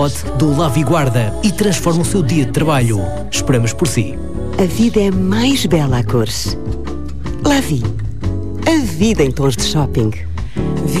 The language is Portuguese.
do Lavi Guarda e transforma o seu dia de trabalho. Esperamos por si. A vida é mais bela a cores. Lavi. A vida em tons de shopping.